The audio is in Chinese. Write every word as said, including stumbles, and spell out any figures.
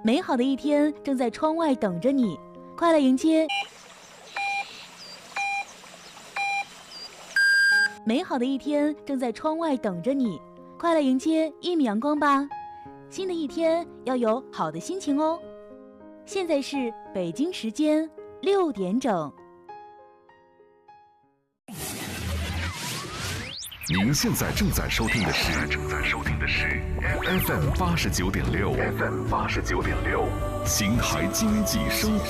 美好的一天正在窗外等着你，快来迎接。美好的一天正在窗外等着你，快来迎接一米阳光吧。新的一天要有好的心情哦。现在是北京时间六点整。 您现在正在收听的是正在收听的是 F M 八十九点六 F M 八十九点六，邢台经济生活。